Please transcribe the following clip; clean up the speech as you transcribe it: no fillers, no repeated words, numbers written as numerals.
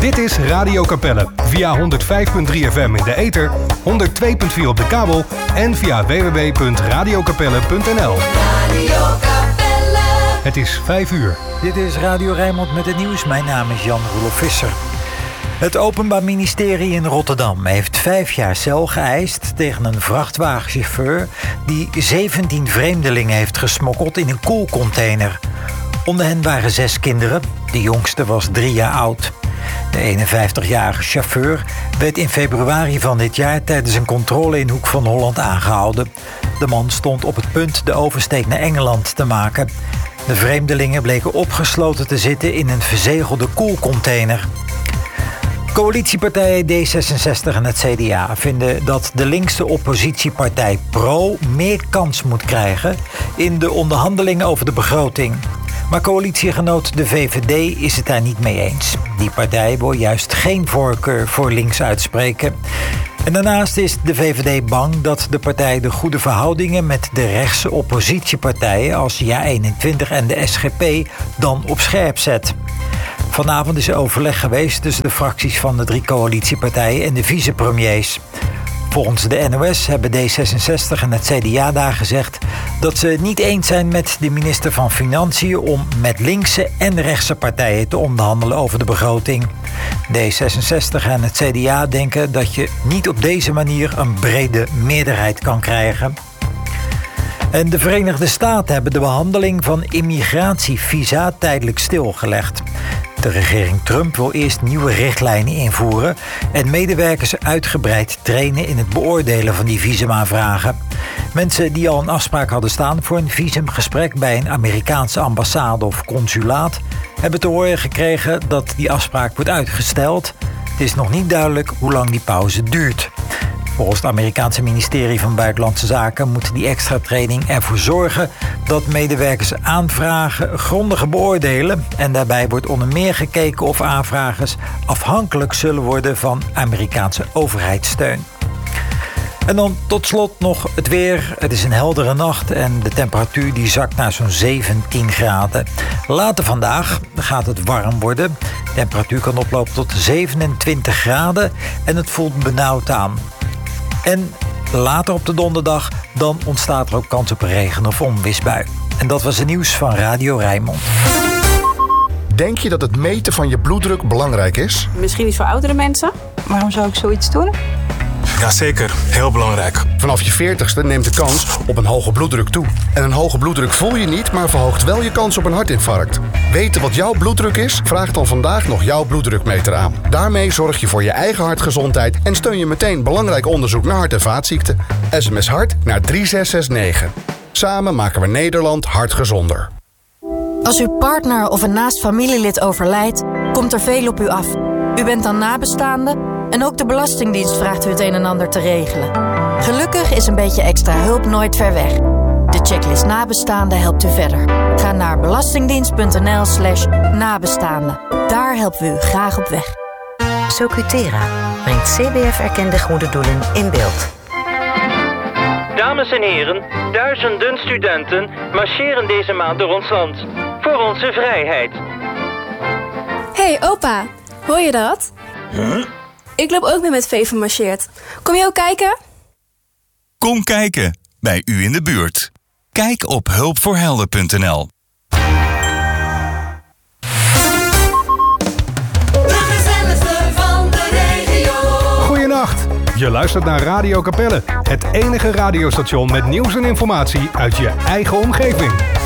Dit is Radio Capelle via 105.3 FM in de ether, 102.4 op de kabel en via www.radiocapelle.nl. Radio Capelle. Het is 5 uur. Dit is Radio Rijnmond met het nieuws. Mijn naam is Jan-Roelof Visser. Het Openbaar Ministerie in Rotterdam heeft 5 jaar cel geëist tegen een vrachtwagenchauffeur die 17 vreemdelingen heeft gesmokkeld in een koelcontainer. Onder hen waren 6 kinderen. De jongste was 3 jaar oud. De 51-jarige chauffeur werd in februari van dit jaar tijdens een controle in Hoek van Holland aangehouden. De man stond op het punt de oversteek naar Engeland te maken. De vreemdelingen bleken opgesloten te zitten in een verzegelde koelcontainer. Coalitiepartijen D66 en het CDA vinden dat de linkse oppositiepartij PRO meer kans moet krijgen in de onderhandelingen over de begroting. Maar coalitiegenoot de VVD is het daar niet mee eens. Die partij wil juist geen voorkeur voor links uitspreken. En daarnaast is de VVD bang dat de partij de goede verhoudingen met de rechtse oppositiepartijen als JA21 en de SGP dan op scherp zet. Vanavond is er overleg geweest tussen de fracties van de 3 coalitiepartijen en de vicepremiers. Volgens de NOS hebben D66 en het CDA daar gezegd dat ze het niet eens zijn met de minister van Financiën om met linkse en rechtse partijen te onderhandelen over de begroting. D66 en het CDA denken dat je niet op deze manier een brede meerderheid kan krijgen. En de Verenigde Staten hebben de behandeling van immigratievisa tijdelijk stilgelegd. De regering Trump wil eerst nieuwe richtlijnen invoeren en medewerkers uitgebreid trainen in het beoordelen van die visumaanvragen. Mensen die al een afspraak hadden staan voor een visumgesprek bij een Amerikaanse ambassade of consulaat hebben te horen gekregen dat die afspraak wordt uitgesteld. Het is nog niet duidelijk hoe lang die pauze duurt. Volgens het Amerikaanse ministerie van Buitenlandse Zaken moet die extra training ervoor zorgen dat medewerkers aanvragen grondiger beoordelen. En daarbij wordt onder meer gekeken of aanvragers afhankelijk zullen worden van Amerikaanse overheidssteun. En dan tot slot nog het weer. Het is een heldere nacht en de temperatuur die zakt naar zo'n 17 graden. Later vandaag gaat het warm worden. De temperatuur kan oplopen tot 27 graden en het voelt benauwd aan. En later op de donderdag, dan ontstaat er ook kans op een regen- of onweersbui. En dat was het nieuws van Radio Rijnmond. Denk je dat het meten van je bloeddruk belangrijk is? Misschien iets voor oudere mensen. Waarom zou ik zoiets doen? Jazeker, heel belangrijk. Vanaf je 40ste neemt de kans op een hoge bloeddruk toe. En een hoge bloeddruk voel je niet, maar verhoogt wel je kans op een hartinfarct. Weten wat jouw bloeddruk is? Vraag dan vandaag nog jouw bloeddrukmeter aan. Daarmee zorg je voor je eigen hartgezondheid en steun je meteen belangrijk onderzoek naar hart- en vaatziekten. SMS hart naar 3669. Samen maken we Nederland hartgezonder. Als uw partner of een naast familielid overlijdt, komt er veel op u af. U bent dan nabestaande en ook de Belastingdienst vraagt u het een en ander te regelen. Gelukkig is een beetje extra hulp nooit ver weg. De checklist Nabestaanden helpt u verder. Ga naar belastingdienst.nl/nabestaanden. Daar helpen we u graag op weg. Socutera brengt CBF-erkende goede doelen in beeld. Dames en heren, duizenden studenten marcheren deze maand door ons land. Voor onze vrijheid. Hey opa, hoor je dat? Huh? Ik loop ook mee met Vee van Marcheert. Kom je ook kijken? Kom kijken, bij u in de buurt. Kijk op hulpvoorhelden.nl. Goedenacht. Je luistert naar Radio Capelle, het enige radiostation met nieuws en informatie uit je eigen omgeving.